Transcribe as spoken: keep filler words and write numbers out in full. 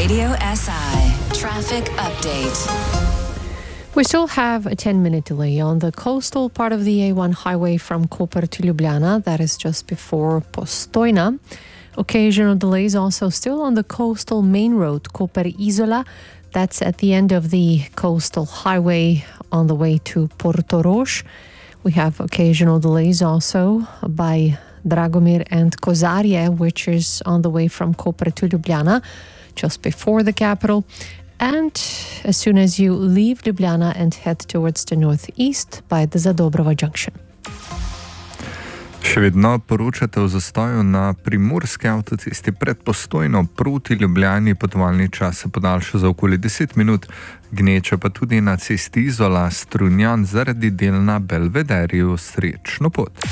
Radio S I traffic update. We still have a ten-minute delay on the coastal part of the A one highway from Koper to Ljubljana. That is just before Postojna. Occasional delays also still on the coastal main road, Koper-Izola. That's at the end of the coastal highway on the way to Portorož. We have occasional delays also by Dragomir and Kozarje, which is on the way from Koper to Ljubljana, just before the capital. And as soon as you leave Ljubljana and head towards the northeast by the Zadobrovo junction. Še vedno poročate o zastoju na primorski avtocesti pred Postojno proti Ljubljani. Potovalni čas se podaljša za okoli deset minut, gneče pa tudi na cesti Izola Strunjan zaradi del na Belvederju. Srečno pot!